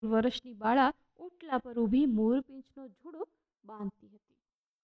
વર્ષની બાળા ઓટલા પર ઊભી મોરપીંછનો જુડો બાંધતી હતી.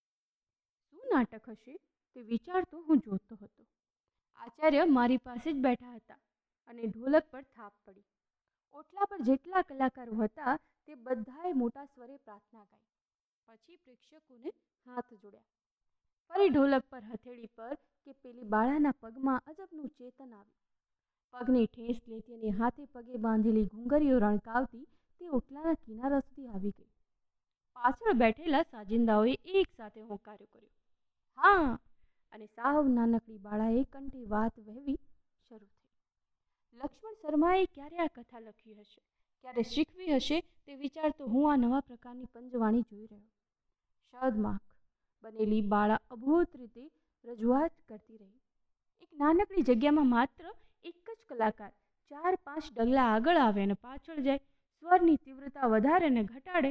શું નાટક હશે તે વિચારતો હું જોતો હતો. આચાર્ય મારી પાસે જ બેઠા હતા અને ઢોલક પર થાપ પડી. ઓટલા પર જેટલા કલાકારો હતા તે બધાએ મોટા સ્વરે પ્રાર્થના ગાઈ. પછી પ્રેક્ષકોને હાથ જોડ્યા. ફરી ઢોલક પર હથેળી પર કે પેલી બાળાના પગમાં અજબનું ચેતન આવ્યું. પગની ઠેસ લેતી અને હાથે પગે બાંધેલી ઘૂંઘરીઓ રણકાવતી તે ઓટલાના કિનારા સુધી આવી ગઈ. પાછળ બેઠેલા સાજિંદાઓએ એક સાથે હોંકારો કર્યો, હા! અને સાવ નાનકડી બાળાએ કંઠે વાત વહેવી શરૂ થઈ. લક્ષ્મણ શર્માએ ક્યારે આ કથા લખી હશે, ક્યારે શીખવી હશે તે વિચારતો હું આ નવા પ્રકારની પંચવાણી જોઈ રહ્યો. શદમાક બનેલી બાળા અભૂત રીતે રજૂઆત કરતી રહી. એક નાનકડી જગ્યામાં માત્ર એક જ કલાકાર 4-5 ડગલા આગળ આવે અને પાછળ જાય, સ્વરની તીવ્રતા વધારે ને ઘટાડે,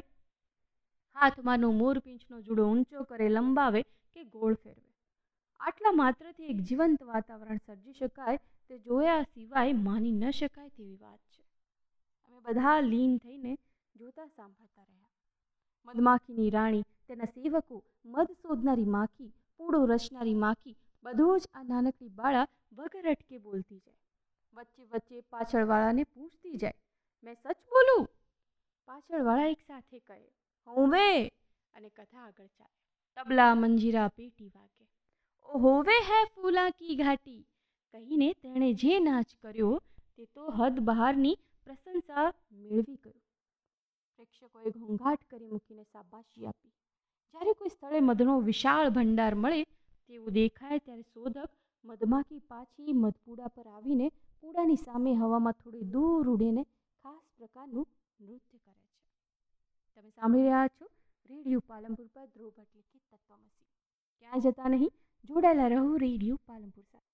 હાથમાંનો મોરપીંછનો જુડો ઊંચો કરે, લંબાવે કે ગોળ ફેરવે. આટલા માત્રથી એક જીવંત વાતાવરણ સર્જી શકાય તે જોયા સિવાય માની ન શકાય તેવી વાત છે. અમે બધા લીન થઈને જોતા સાંભળતા રહ્યા. મધમાખીની રાણી, તેના સેવકો, મધ શોધનારી માખી, પૂળો રચનારી માખી, બધું જ આ નાનકડી બાળા વગર અટકે બોલતી જાય. વચ્ચે વચ્ચે પાછળવાળાને પૂછતી જાય, મેં સચ બોલું? પાછળવાળા એક સાથે કહે, હોવે, અને કથા આગળ ચાલે. તબલા, મંજીરા, પેટી વાગે. ઓ હોવે હે ફૂલા કી ઘાટી કહીને તેણે જે નાચ કર્યો તે તો હદ બહારની પ્રશંસા મેળવી ગયો. પ્રેક્ષકોએ ઘોંઘાટ કરી મૂકીને શાબાશી આપી. જ્યારે કોઈ સ્થળે મધનો વિશાળ ભંડાર મળે તેવું દેખાય ત્યારે શોધક મધમાખી પાછી મધપૂડા પર આવીને પૂડાની સામે હવામાં થોડી દૂર ઉડીને ખાસ પ્રકારનું નૃત્ય કરે છે. તમે સાંભળી રહ્યા છો રેડિયો પાલનપુર પર ધ્રુવ ભટ્ટ લિખિત તત્વમસી. ક્યાંય જતા નહીં, જોડાયેલા રહો રેડિયો પાલનપુર સાથે.